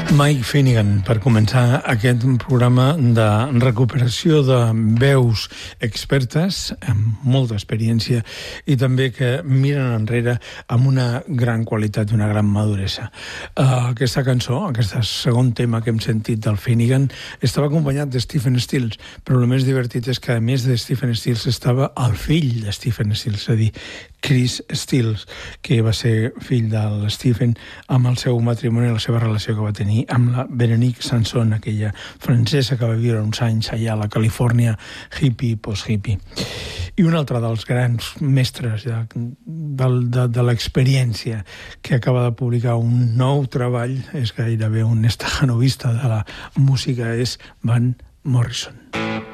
Mike Finnegan, per començar aquest programa de recuperació de veus expertes amb molta experiència i també que miren enrere amb una gran qualitat i una gran maduresa. Aquesta cançó, aquest segon tema que hem sentit del Finnegan, estava acompanyat de Stephen Stills, però el més divertit és que a més de Stephen Stills estava el fill de Stephen Stills, és a dir, Chris Stills, que va ser fill del Stephen amb el seu matrimoni i la seva relació que va tenir amb la Veronique Sanson, aquella francesa que va viure uns anys allà a la Califòrnia hippie, post-hippie. I un altre dels grans mestres de l'experiència que acaba de publicar un nou treball, és gairebé un estajanovista de la música, és Van Morrison.